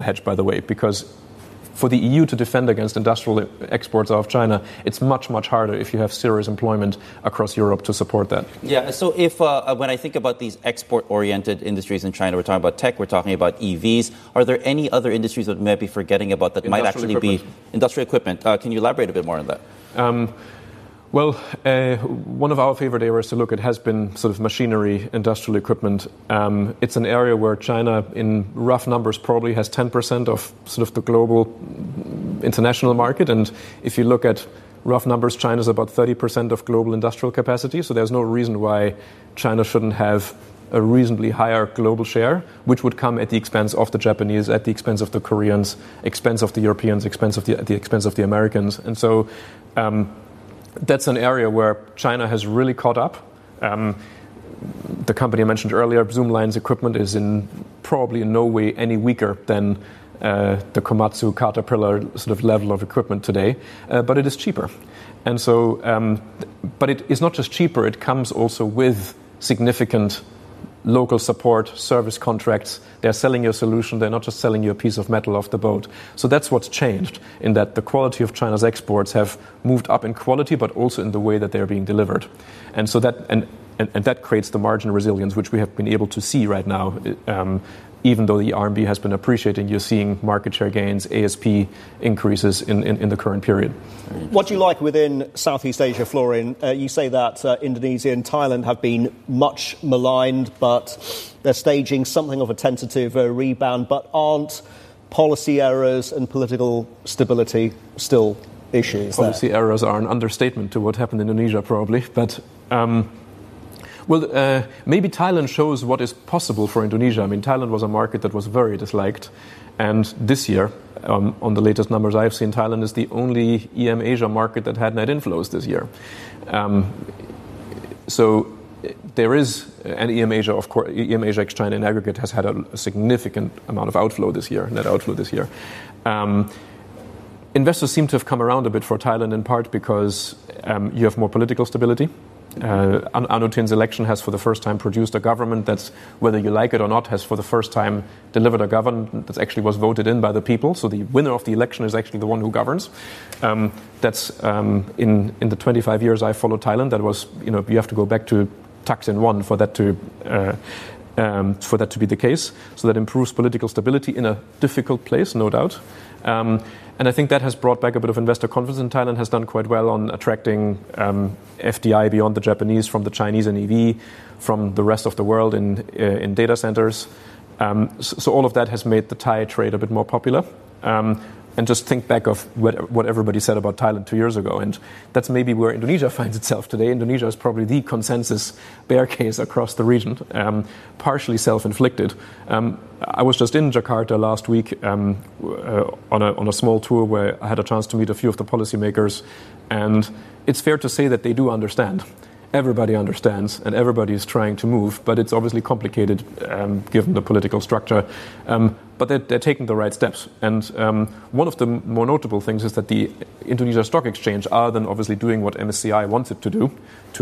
hedge, by the way, because for the EU to defend against industrial exports out of China, it's much, much harder if you have serious employment across Europe to support that. Yeah, so if when I think about these export-oriented industries in China, we're talking about tech, we're talking about EVs. Are there any other industries that we might be forgetting about that might actually be industrial equipment? Can you elaborate a bit more on that? Well, one of our favorite areas to look at has been sort of machinery, industrial equipment. It's an area where China, in rough numbers, probably has 10% of sort of the global international market. And if you look at rough numbers, China's about 30% of global industrial capacity. So there's no reason why China shouldn't have a reasonably higher global share, which would come at the expense of the Japanese, at the expense of the Koreans, expense of the Europeans, at the expense of the Americans. And so that's an area where China has really caught up. The company I mentioned earlier, Zoomlines equipment, is probably in no way any weaker than the Komatsu, Caterpillar sort of level of equipment today, but it is cheaper. And so, but it is not just cheaper, it comes also with significant local support, service contracts. They're selling you a solution. They're not just selling you a piece of metal off the boat. So that's what's changed, in that the quality of China's exports have moved up in quality, but also in the way that they're being delivered. And so that and that creates the margin resilience, which we have been able to see right now. Even though the RMB has been appreciating, you're seeing market share gains, ASP increases in the current period. What do you like within Southeast Asia, Florian? You say that Indonesia and Thailand have been much maligned, but they're staging something of a tentative rebound. But aren't policy errors and political stability still issues? Policy errors are an understatement to what happened in Indonesia, probably. But maybe Thailand shows what is possible for Indonesia. I mean, Thailand was a market that was very disliked. And this year, on the latest numbers I've seen, Thailand is the only EM Asia market that had net inflows this year. So there is, and EM Asia, of course, EM Asia ex China in aggregate has had a significant amount of outflow this year, net outflow this year. Investors seem to have come around a bit for Thailand, in part because you have more political stability. Anutin's election has for the first time produced a government that's, whether you like it or not, has for the first time delivered a government that actually was voted in by the people. So the winner of the election is actually the one who governs. That's in the 25 years I followed Thailand, that was, you have to go back to Thaksin 1 for that to be the case. So that improves political stability in a difficult place, no doubt. And I think that has brought back a bit of investor confidence, and Thailand has done quite well on attracting FDI beyond the Japanese, from the Chinese in EV, from the rest of the world in data centers. So all of that has made the Thai trade a bit more popular. And just think back of what everybody said about Thailand 2 years ago. And that's maybe where Indonesia finds itself today. Indonesia is probably the consensus bear case across the region, partially self-inflicted. I was just in Jakarta last week on a small tour where I had a chance to meet a few of the policymakers. And it's fair to say that they do understand. Everybody understands, and everybody is trying to move, but it's obviously complicated given the political structure. But they're taking the right steps. And one of the more notable things is that the Indonesia Stock Exchange are then obviously doing what MSCI wants it to do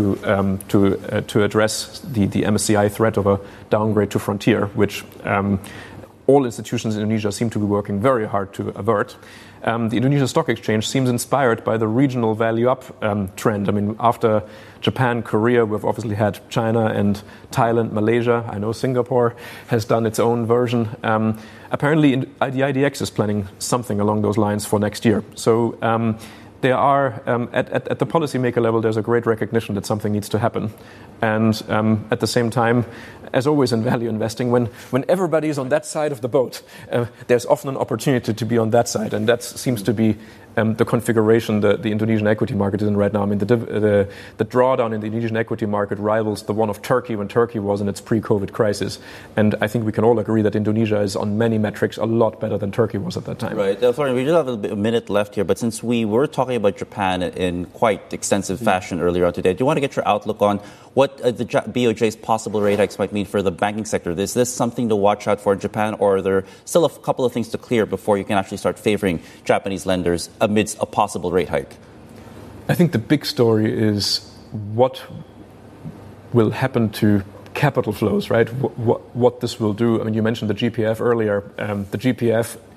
to address the MSCI threat of a downgrade to frontier, which all institutions in Indonesia seem to be working very hard to avert. The Indonesia Stock Exchange seems inspired by the regional value-up trend. I mean, after Japan, Korea, we've obviously had China and Thailand, Malaysia. I know Singapore has done its own version. Apparently, the IDX is planning something along those lines for next year. So there are, at the policymaker level, there's a great recognition that something needs to happen. And at the same time, as always in value investing, when everybody is on that side of the boat, there's often an opportunity to be on that side. And that seems to be the configuration the Indonesian equity market is in right now. I mean, the drawdown in the Indonesian equity market rivals the one of Turkey when Turkey was in its pre-COVID crisis. And I think we can all agree that Indonesia is on many metrics a lot better than Turkey was at that time. Right. Florian, we do have a minute left here, but since we were talking about Japan in quite extensive fashion earlier on today, do you want to get your outlook on what the BOJ's possible rate hikes might mean for the banking sector? Is this something to watch out for in Japan, or are there still a couple of things to clear before you can actually start favoring Japanese lenders amidst a possible rate hike? I think the big story is what will happen to capital flows, right? What this will do. I mean, you mentioned the GPF earlier. The GPF